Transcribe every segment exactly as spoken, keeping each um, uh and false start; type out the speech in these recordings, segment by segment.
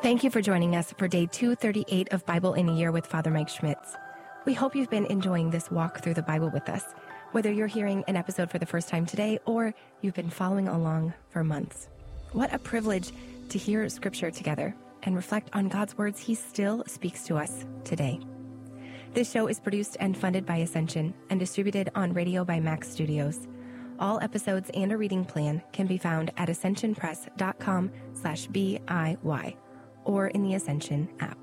Thank you for joining us for day two thirty-eight of Bible in a Year with Father Mike Schmitz. We hope you've been enjoying this walk through the Bible with us, whether you're hearing an episode for the first time today or you've been following along for months. What a privilege to hear Scripture together and reflect on God's words He still speaks to us today. This show is produced and funded by Ascension and distributed on Radio by Max Studios. All episodes and a reading plan can be found at ascensionpress.com slash BIY or in the Ascension app.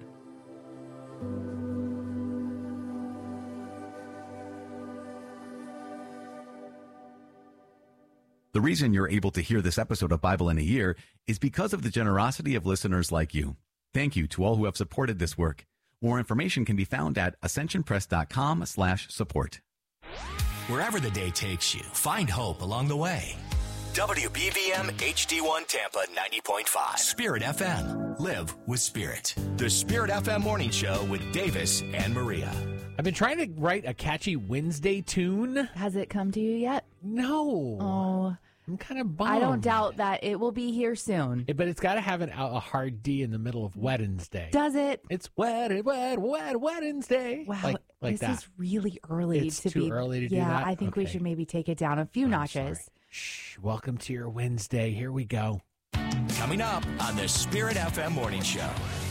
The reason you're able to hear this episode of Bible in a Year is because of the generosity of listeners like you. Thank you to all who have supported this work. More information can be found at ascensionpress.com slash support. Wherever the day takes you, find hope along the way. W B V M H D one Tampa ninety point five. Spirit F M. Live with Spirit. The Spirit F M Morning Show with Davis and Maria. I've been trying to write a catchy Wednesday tune. Has it come to you yet? No. Oh. I'm kind of bummed. I don't doubt that it will be here soon. It, but it's got to have an, a hard D in the middle of Wednesday. Does it? It's wet, wet, wet, Wednesday. Wow, like, like this that. is really early it's to too be. early to do yeah, that? I think we Okay. should maybe take it down a few I'm notches. sorry. Shh. Welcome to your Wednesday. Here we go. Coming up on the Spirit F M Morning Show.